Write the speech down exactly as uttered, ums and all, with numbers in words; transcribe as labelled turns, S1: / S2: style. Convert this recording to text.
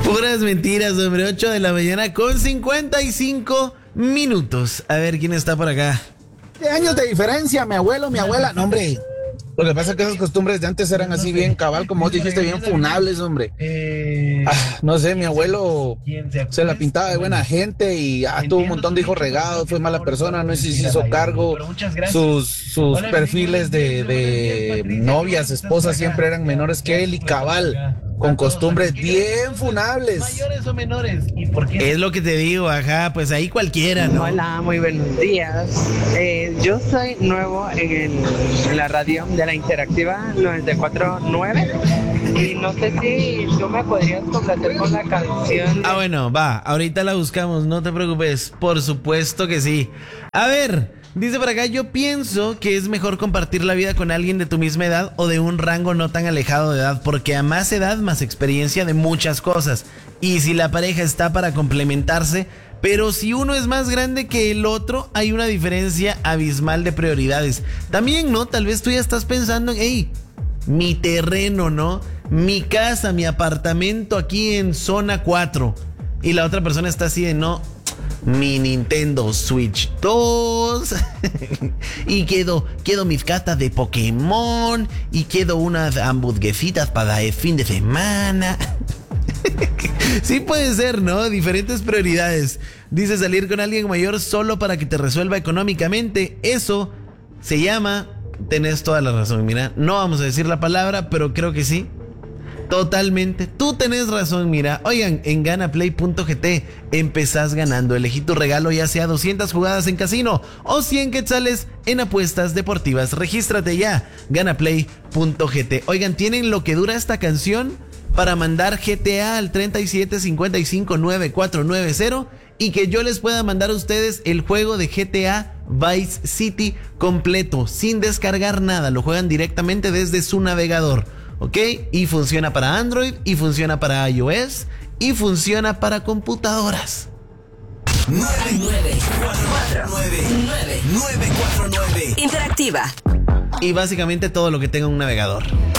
S1: Puras mentiras, hombre. ocho de la mañana con cincuenta y cinco minutos. A ver quién está por acá.
S2: ¿Qué años de diferencia? Mi abuelo, mi abuela. No, hombre. Lo que pasa es que esas costumbres de antes eran así bien cabal, como vos dijiste, bien funables, hombre. Ah, no sé, mi abuelo se la pintaba de buena gente y ah, tuvo un montón de hijos regados, fue mala persona, no sé si se hizo cargo. Sus, sus perfiles de, de novias, esposas siempre eran menores que él y cabal, con costumbres bien funables.
S1: ¿Mayores o menores? ¿Y por qué? Es lo que te digo, ajá, pues ahí cualquiera, ¿no?
S3: Hola, muy buenos días. Eh, yo soy nuevo en, en la radio de la Interactiva noventa y cuatro punto nueve y no sé si tú me podrías complacer con la canción.
S1: Ah, bueno, va, ahorita la buscamos, no te preocupes, por supuesto que sí. A ver, dice por acá, yo pienso que es mejor compartir la vida con alguien de tu misma edad o de un rango no tan alejado de edad, porque a más edad, más experiencia de muchas cosas. Y si la pareja está para complementarse, pero si uno es más grande que el otro, hay una diferencia abismal de prioridades. También, ¿no? Tal vez tú ya estás pensando en, hey, mi terreno, ¿no? Mi casa, mi apartamento aquí en zona cuatro. Y la otra persona está así de, no, mi Nintendo Switch dos. Y quedo, quedo mis cartas de Pokémon. Y quedo unas hamburguesitas para el fin de semana. Sí puede ser, ¿no? Diferentes prioridades. Dice salir con alguien mayor solo para que te resuelva económicamente. Eso se llama... Tenés toda la razón, mira. No vamos a decir la palabra, pero creo que sí. Totalmente. Tú tenés razón, mira. Oigan, en ganaplay punto gt empezás ganando. Elegí tu regalo, ya sea doscientas jugadas en casino o cien quetzales en apuestas deportivas. Regístrate ya. ganaplay punto gt. Oigan, ¿tienen lo que dura esta canción para mandar G T A al treinta y siete cincuenta y cinco nueve cuatro nueve cero y que yo les pueda mandar a ustedes el juego de G T A Vice City completo, sin descargar nada? Lo juegan directamente desde su navegador, ¿ok? Y funciona para Android, y funciona para iOS, y funciona para computadoras.
S4: nueve nueve cuatro nueve nueve nueve cuatro nueve Interactiva.
S1: Y básicamente todo lo que tenga un navegador.